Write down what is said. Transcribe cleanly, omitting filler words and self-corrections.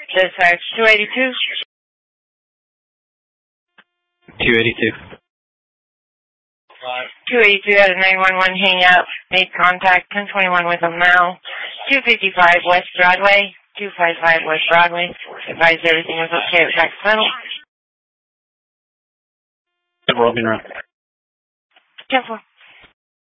Dispatch 282. 282. 282 had a 911 hang up. Made contact 1021 with them now. 255 West Broadway. 255 West Broadway. Advised everything was okay with back tunnel. We're open around. 10-4.